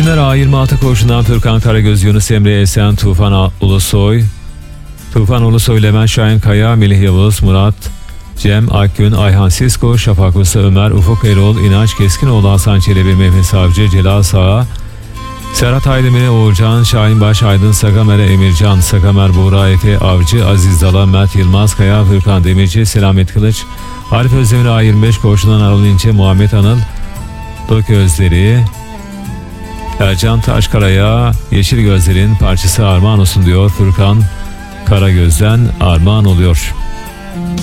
İsimler A26 koğuşundan Furkan Karagöz, Yunus Emre Esen, Tufan Ulusoy, Levent Şahinkaya, Melih Yavuz, Murat, Cem Akgün, Ayhan Sisko, Şafak Musa Ömer, Ufuk Erol, İnanç Keskinoğlu, Hasan Çelebi, Mehmet Savcı, Celal Sağ, Serhat Aydemir, Uğurcan, Şahin Baş, Aydın Sagamer, Emircan Sagamer, Buğra Efe Avcı, Aziz Dala, Mert Yılmaz Kaya, Furkan Demirci, Selamet Kılıç, Arif Özdemir, A25 koğuşundan Anadolu İnce, Muhammed Anıl, Dök Özleri, Ercan Taşkara'ya Yeşil Gözler'in parçası armağan olsun diyor. Furkan Karagöz'den armağan oluyor.